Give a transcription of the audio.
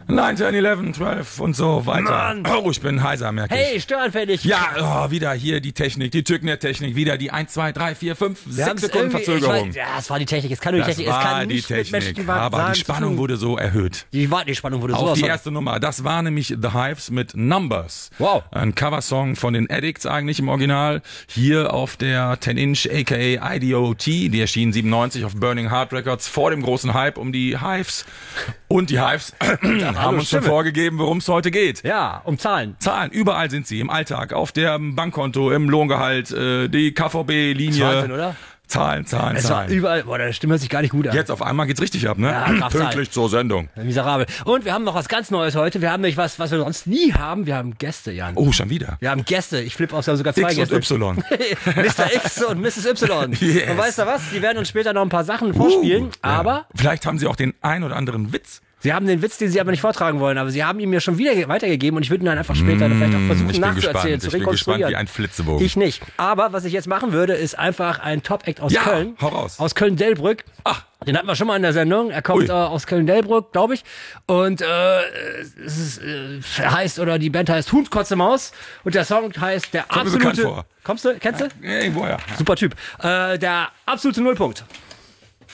9, 10, 11, 12 und so weiter. Mann. Oh, ich bin heiser, merke ich. Hey, störanfällig. Ja, wieder hier die Technik, die TÜGNet-Technik, wieder die 1, 2, 3, 4, 5, 6 Sekunden Verzögerung. Ja, es war die Technik, es kann nur die Technik. Es kann die nicht mit Menschen, Technik, die aber sagen, die Spannung wurde so erhöht. Die Spannung wurde Auf sowas die von- erste Nummer, das war nämlich The Hives mit Numbers. Wow. Ein Coversong von den Addicts eigentlich im Original. Hier auf der 10-Inch aka IDOT, die erschien 97 auf Burning Heart Records vor dem großen Hype um die Hives. Und die Hives haben uns schon vorgegeben, worum es heute geht. Ja, um Zahlen. Zahlen, überall sind sie, im Alltag, auf dem Bankkonto, im Lohngehalt, die KVB-Linie. Wahnsinn, oder? Zahlen. Es war überall, boah, deine Stimme hört sich gar nicht gut an. Jetzt auf einmal geht's richtig ab, ne? Ja, Kraft Pünktlich zur Sendung. Miserabel. Und wir haben noch was ganz Neues heute. Wir haben nämlich was wir sonst nie haben. Wir haben Gäste, Jan. Oh, schon wieder. Wir haben Gäste. Ich flippe aus, wir haben sogar zwei X Gäste. und Y. Mr. X und Mrs. Y. Yes. Und weißt du was? Die werden uns später noch ein paar Sachen vorspielen. Aber Ja. Vielleicht haben sie auch den ein oder anderen Witz. sie haben den Witz, den sie aber nicht vortragen wollen. Aber sie haben ihn mir schon wieder weitergegeben. Und ich würde ihn dann einfach später vielleicht auch versuchen Ich bin nachzuerzählen, gespannt. zu Ich bin gespannt rekonstruieren. wie ein Flitzebogen. Ich nicht. Aber was ich jetzt machen würde, ist einfach ein Top-Act aus Ja, Köln. hau raus. Aus Köln-Delbrück. Ach. Den hatten wir schon mal in der Sendung. Er kommt Ui. aus Köln-Delbrück, glaube ich. Und es ist, heißt, oder die Band heißt Hund, Kotze, Maus. Und der Song heißt der Kommt mir bekannt absolute... vor. Kommst du? Kennst du? Irgendwo, ja. Super Typ. Der absolute Nullpunkt.